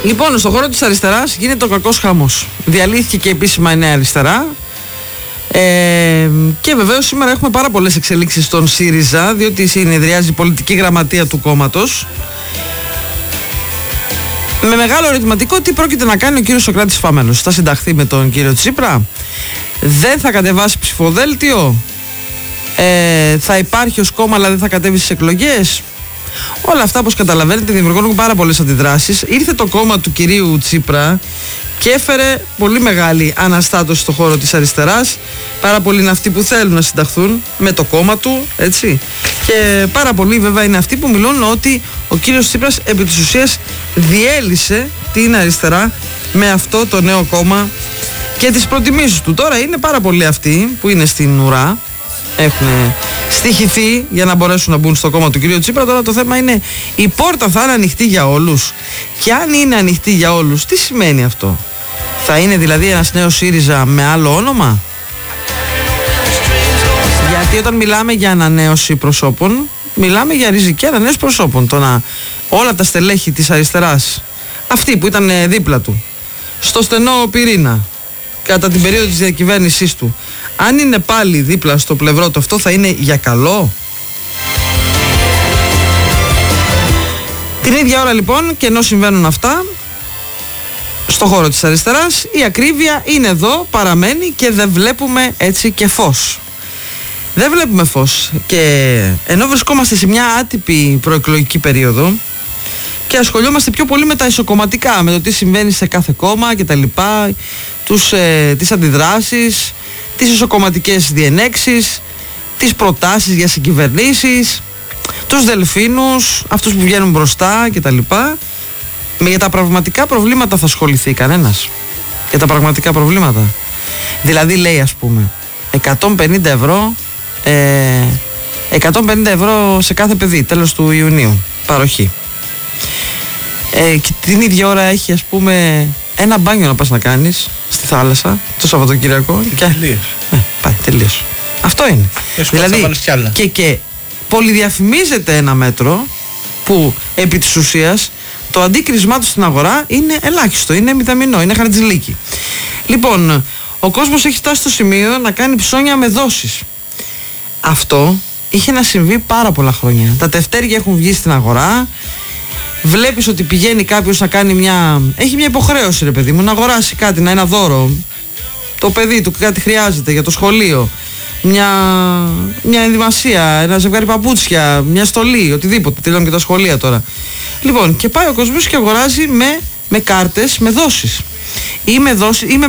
Λοιπόν, στον χώρο της αριστεράς γίνεται ο κακός χαμός. Διαλύθηκε και επίσημα η Νέα Αριστερά. Και βεβαίως σήμερα έχουμε πάρα πολλές εξελίξεις στον ΣΥΡΙΖΑ, διότι συνεδριάζει η πολιτική γραμματεία του κόμματος. Με μεγάλο ερωτηματικό τι πρόκειται να κάνει ο κύριος Σωκράτης Φάμελος. Θα συνταχθεί με τον κύριο Τσίπρα, δεν θα κατεβάσει ψηφοδέλτιο, θα υπάρχει ως κόμμα αλλά δεν θα κατέβει στις εκλογές. Όλα αυτά, όπως καταλαβαίνετε, δημιουργούν πάρα πολλές αντιδράσεις. Ήρθε το κόμμα του κυρίου Τσίπρα και έφερε πολύ μεγάλη αναστάτωση στο χώρο της αριστεράς. Πάρα πολλοί είναι αυτοί που θέλουν να συνταχθούν με το κόμμα του, έτσι. Και πάρα πολλοί βέβαια είναι αυτοί που μιλούν ότι ο κύριος Τσίπρας επί της ουσίας διέλυσε την αριστερά με αυτό το νέο κόμμα και τις προτιμήσεις του. Τώρα είναι πάρα πολλοί αυτοί που είναι στην ουρά, έχουν στοιχηθεί για να μπορέσουν να μπουν στο κόμμα του κυρίου Τσίπρα. Τώρα το θέμα είναι, η πόρτα θα είναι ανοιχτή για όλους? Και αν είναι ανοιχτή για όλους, τι σημαίνει αυτό? Θα είναι δηλαδή ένας νέος ΣΥΡΙΖΑ με άλλο όνομα? Γιατί όταν μιλάμε για ανανέωση προσώπων, μιλάμε για ριζική ανανέωση προσώπων. Το να όλα τα στελέχη της αριστεράς, αυτοί που ήταν δίπλα του στο στενό πυρήνα κατά την περίοδο της διακυβέρνησής του, αν είναι πάλι δίπλα στο πλευρό του, αυτό θα είναι για καλό? Την ίδια ώρα λοιπόν, και ενώ συμβαίνουν αυτά στο χώρο της αριστεράς, η ακρίβεια είναι εδώ, παραμένει και δεν βλέπουμε έτσι και φως. Δεν βλέπουμε φως. Και ενώ βρισκόμαστε σε μια άτυπη προεκλογική περίοδο και ασχολιόμαστε πιο πολύ με τα ισοκομματικά, με το τι συμβαίνει σε κάθε κόμμα και τα λοιπά, τις αντιδράσεις, τις ισοκομματικές διενέξεις, τις προτάσεις για συγκυβερνήσεις, τους δελφίνους, αυτούς που βγαίνουν μπροστά και τα λοιπά. Για τα πραγματικά προβλήματα θα ασχοληθεί κανένας? Για τα πραγματικά προβλήματα? Δηλαδή λέει, ας πούμε, 150 ευρώ σε κάθε παιδί τέλος του Ιουνίου παροχή, και την ίδια ώρα έχει, ας πούμε, ένα μπάνιο να πας να κάνεις στη θάλασσα το Σαββατοκυριακό και πάει τελείως. Αυτό είναι. Δηλαδή και πολυδιαφημίζεται ένα μέτρο που επί της ουσίας το αντίκρισμά του στην αγορά είναι ελάχιστο, είναι μηδαμινό, είναι χαρτζηλίκι. Λοιπόν, ο κόσμος έχει φτάσει στο σημείο να κάνει ψώνια με δόσεις. Αυτό είχε να συμβεί πάρα πολλά χρόνια. Τα τευτέρια έχουν βγει στην αγορά. Βλέπεις ότι πηγαίνει κάποιος να κάνει έχει μια υποχρέωση, ρε παιδί μου, να αγοράσει κάτι, ένα δώρο. Το παιδί του κάτι χρειάζεται για το σχολείο. Μια ενδυμασία, ένα ζευγάρι παπούτσια, μια στολή, οτιδήποτε. Τελειώνουν και τα σχολεία τώρα. Λοιπόν, και πάει ο κόσμος και αγοράζει με κάρτες, με δόσεις. Ή με